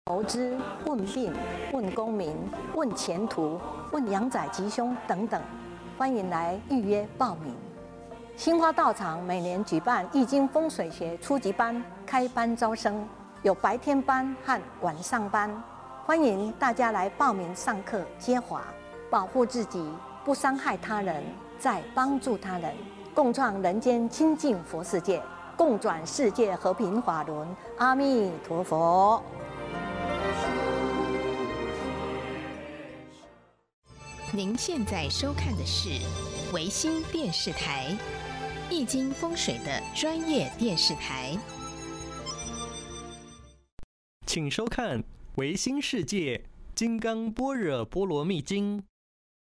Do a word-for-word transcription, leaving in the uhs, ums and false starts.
投资、问病、问公民、问前途、问阳仔吉凶等等，欢迎来预约报名。新花道场每年举办易经风水学初级班开班招生，有白天班和晚上班，欢迎大家来报名上课接华，保护自己，不伤害他人，再帮助他人，共创人间清净佛世界，共转世界和平法轮。阿弥陀佛。 您现在收看的是维新电视台，易经风水的专业电视台。 请收看《维新世界金刚般若波罗蜜经》。